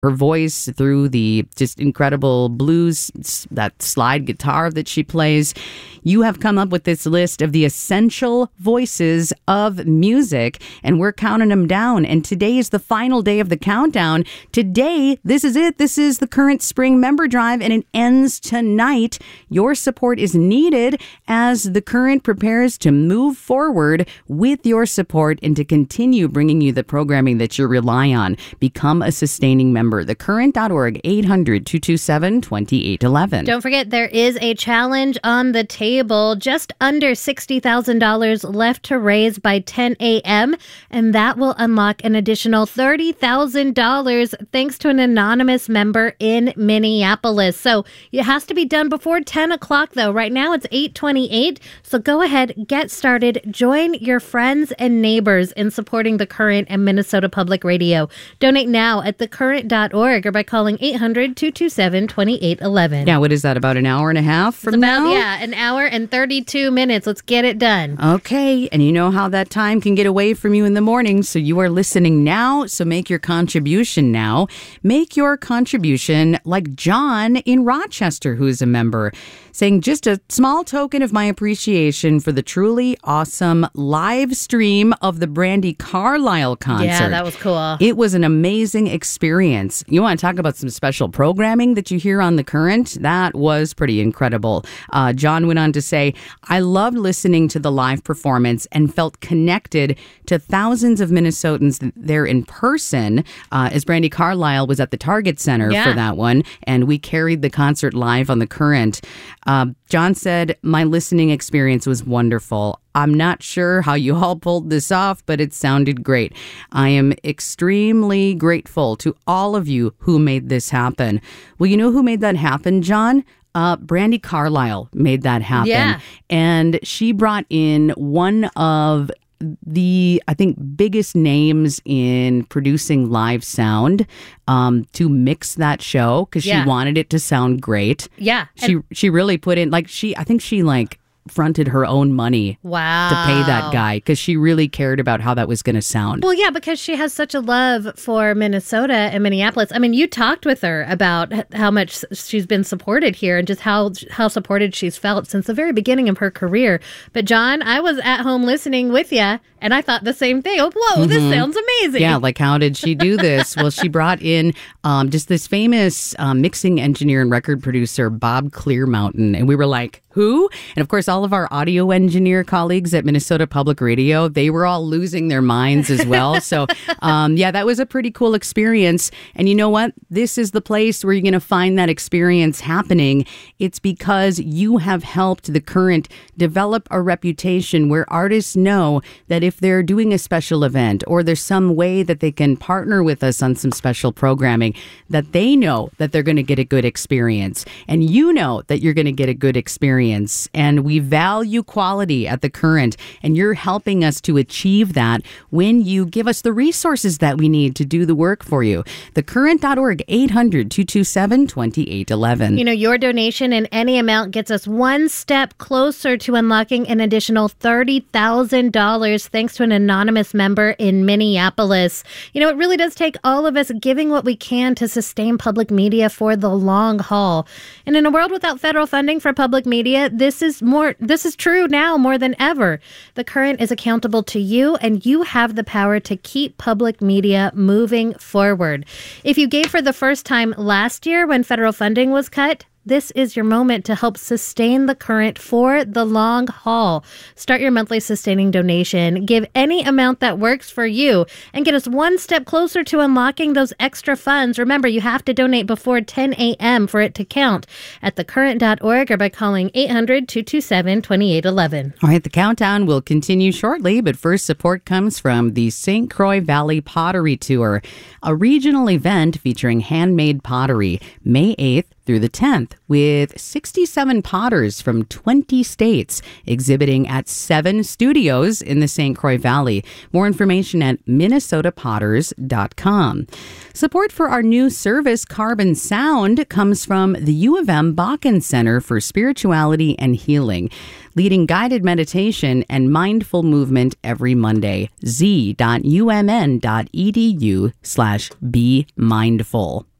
her voice through the just incredible blues, that slide guitar that she plays. You have come up with this list of the essential voices of music, and we're counting them down. And today is the final day of the countdown. Today, this is it. This is the Current Spring Member Drive, and it ends tonight. Your support is needed as the Current prepares to move forward with your support and to continue bringing you the programming that you rely on. Become a sustaining member. TheCurrent.org, 800-227-2811. Don't forget, there is a challenge on the table. Just under $60,000 left to raise by 10 a.m., and that will unlock an additional $30,000 thanks to an anonymous member in Minneapolis. So it has to be done before 10 o'clock, though. Right now, it's 8:28, so go ahead, get started. Join your friends and neighbors in supporting The Current and Minnesota Public Radio. Donate now at thecurrent.org or by calling 800-227-2811. Yeah, what is that, about an hour and a half from now? Yeah, an hour and 32 minutes. Let's get it done. Okay, and you know how that time can get away from you in the morning, so you are listening now, so make your contribution now. Make your contribution like John in Rochester, who's a member, saying, just a small token of my appreciation for the truly awesome live stream of the Brandi Carlile concert. Yeah, that was cool. It was an amazing experience. You want to talk about some special programming that you hear on The Current? That was pretty incredible. John went on to say, I loved listening to the live performance and felt connected to thousands of Minnesotans there in person, as Brandi Carlile was at the Target Center for that one, and we carried the concert live on The Current. John said, my listening experience was wonderful. I'm not sure how you all pulled this off, but it sounded great. I am extremely grateful to all of you who made this happen. Well, you know who made that happen, John? Brandi Carlile made that happen. Yeah. And she brought in one of the, I think, biggest names in producing live sound to mix that show because she wanted it to sound great. Yeah. She really put in, I think she fronted her own money to pay that guy because she really cared about how that was going to sound. Well, yeah, because she has such a love for Minnesota and Minneapolis. I mean, you talked with her about how much she's been supported here and just how supported she's felt since the very beginning of her career. But John, I was at home listening with you, and I thought the same thing. Oh, whoa, this sounds amazing. Yeah, how did she do this? Well, she brought in just this famous mixing engineer and record producer, Bob Clearmountain, and we were like, who? And of course, all of our audio engineer colleagues at Minnesota Public Radio, they were all losing their minds as well. So, that was a pretty cool experience. And you know what? This is the place where you're going to find that experience happening. It's because you have helped The Current develop a reputation where artists know that if they're doing a special event or there's some way that they can partner with us on some special programming, that they know that they're going to get a good experience. And you know that you're going to get a good experience. And we value quality at The Current, and you're helping us to achieve that when you give us the resources that we need to do the work for you. TheCurrent.org, 800-227-2811. You know, your donation in any amount gets us one step closer to unlocking an additional $30,000 thanks to an anonymous member in Minneapolis. You know, it really does take all of us giving what we can to sustain public media for the long haul. And in a world without federal funding for public media, this is true now more than ever. The Current is accountable to you, and you have the power to keep public media moving forward. If you gave for the first time last year when federal funding was cut, this is your moment to help sustain The Current for the long haul. Start your monthly sustaining donation. Give any amount that works for you and get us one step closer to unlocking those extra funds. Remember, you have to donate before 10 a.m. for it to count at thecurrent.org or by calling 800-227-2811. All right, the countdown will continue shortly, but first support comes from the St. Croix Valley Pottery Tour, a regional event featuring handmade pottery, May 8th through the 10th, with 67 potters from 20 states exhibiting at 7 studios in the St. Croix Valley. More information at minnesotapotters.com. Support for our new service, Carbon Sound, comes from the U of M Bakken Center for Spirituality and Healing, leading guided meditation and mindful movement every Monday. z.umn.edu/be mindful.